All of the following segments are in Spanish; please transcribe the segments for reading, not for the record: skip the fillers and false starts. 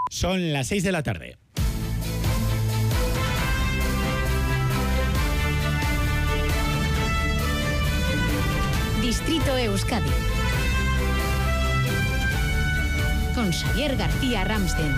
Son las 6 de la tarde. Distrito Euskadi con Xavier García Ramsten.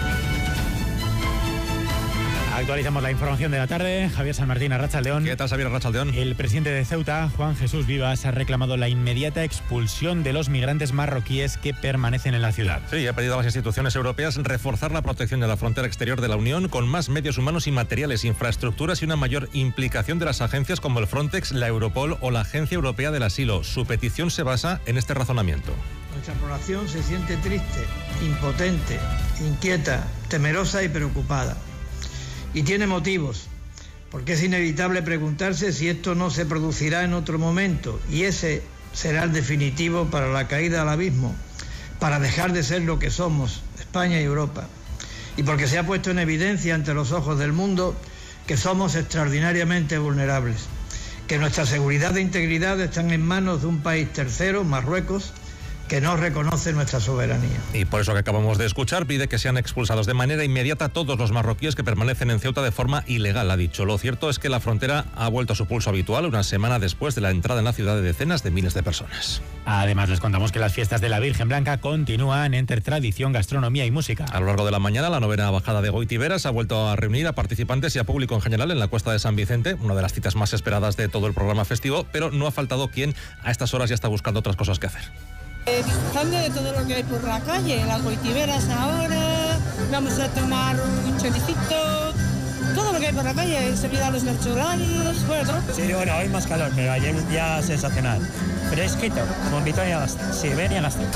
Actualizamos la información de la tarde. Javier San Martín, Arratsaldeón. ¿Qué tal, Xavier? Arratsaldeón. El presidente de Ceuta, Juan Jesús Vivas, ha reclamado la inmediata expulsión de los migrantes marroquíes que permanecen en la ciudad. Sí, ha pedido a las instituciones europeas reforzar la protección de la frontera exterior de la Unión con más medios humanos y materiales, infraestructuras y una mayor implicación de las agencias como el Frontex, la Europol o la Agencia Europea del Asilo. Su petición se basa en este razonamiento. Nuestra población se siente triste, impotente, inquieta, temerosa y preocupada. Y tiene motivos, porque es inevitable preguntarse si esto no se producirá en otro momento, y ese será el definitivo para la caída al abismo, para dejar de ser lo que somos, España y Europa. Y porque se ha puesto en evidencia ante los ojos del mundo que somos extraordinariamente vulnerables, que nuestra seguridad e integridad están en manos de un país tercero, Marruecos, que no reconoce nuestra soberanía. Y por eso que acabamos de escuchar, pide que sean expulsados de manera inmediata todos los marroquíes que permanecen en Ceuta de forma ilegal, ha dicho. Lo cierto es que la frontera ha vuelto a su pulso habitual una semana después de la entrada en la ciudad de decenas de miles de personas. Además, les contamos que las fiestas de la Virgen Blanca continúan entre tradición, gastronomía y música. A lo largo de la mañana, la novena bajada de Goitiveras ha vuelto a reunir a participantes y a público en general en la Cuesta de San Vicente, una de las citas más esperadas de todo el programa festivo, pero no ha faltado quien a estas horas ya está buscando otras cosas que hacer. Disfrutando de todo lo que hay por la calle, las Goitiveras ahora, vamos a tomar un choricito, todo lo que hay por la calle, se miran los mercholarios, bueno. Sí, bueno, hoy más calor, pero ayer ya sensacional. Fresquito, como en Vitoria-Gasteiz, Siberia-Gasteiz.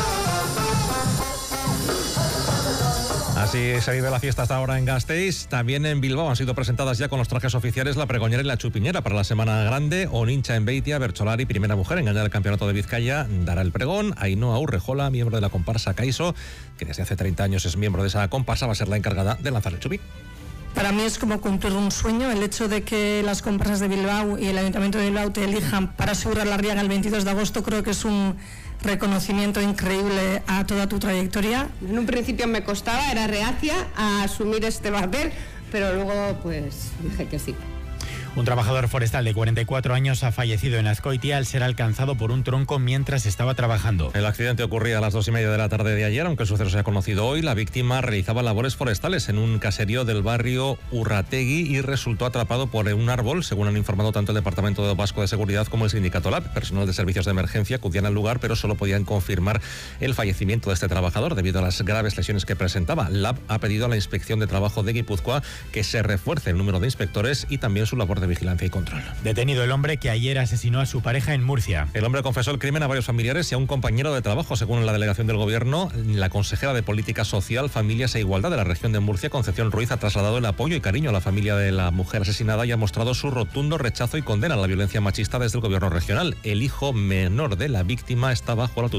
Así se vive la fiesta hasta ahora en Gasteiz. También en Bilbao han sido presentadas ya con los trajes oficiales la pregoñera y la chupiñera para la Semana Grande. Onincha en Beitia, Bercholari, primera mujer en ganar el campeonato de Vizcaya, dará el pregón. Ainhoa Urrejola, miembro de la comparsa Caiso, que desde hace 30 años es miembro de esa comparsa, va a ser la encargada de lanzar el chupín. Para mí es como cumplir un sueño el hecho de que las comparsas de Bilbao y el Ayuntamiento de Bilbao te elijan para asegurar la riaga el 22 de agosto. Creo que es un reconocimiento increíble a toda tu trayectoria. En un principio me costaba, era reacia a asumir este papel, pero luego pues dije que sí. Un trabajador forestal de 44 años ha fallecido en Azkoitia al ser alcanzado por un tronco mientras estaba trabajando. El accidente ocurría a las 2:30 de la tarde de ayer, aunque el suceso se ha conocido hoy. La víctima realizaba labores forestales en un caserío del barrio Urrategui y resultó atrapado por un árbol, según han informado tanto el Departamento Vasco de Seguridad como el sindicato LAB. Personal de servicios de emergencia acudían al lugar, pero solo podían confirmar el fallecimiento de este trabajador debido a las graves lesiones que presentaba. LAB ha pedido a la Inspección de Trabajo de Guipúzcoa que se refuerce el número de inspectores y también su labor de vigilancia y control. Detenido el hombre que ayer asesinó a su pareja en Murcia. El hombre confesó el crimen a varios familiares y a un compañero de trabajo, según la delegación del Gobierno. La consejera de Política Social, Familias e Igualdad de la región de Murcia, Concepción Ruiz, ha trasladado el apoyo y cariño a la familia de la mujer asesinada y ha mostrado su rotundo rechazo y condena a la violencia machista desde el Gobierno regional. El hijo menor de la víctima está bajo la tutela